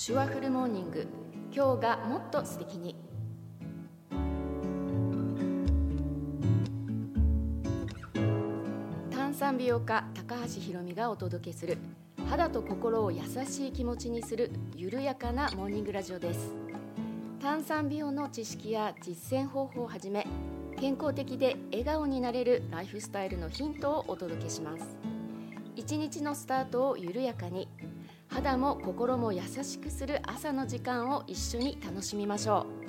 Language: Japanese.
手話フルモーニング、今日がもっと素敵に。炭酸美容家高橋ひろみがお届けする肌と心を優しい気持ちにする緩やかなモーニングラジオです。炭酸美容の知識や実践方法をはじめ、健康的で笑顔になれるライフスタイルのヒントをお届けします。一日のスタートを緩やかに、肌も心も優しくする朝の時間を一緒に楽しみましょう。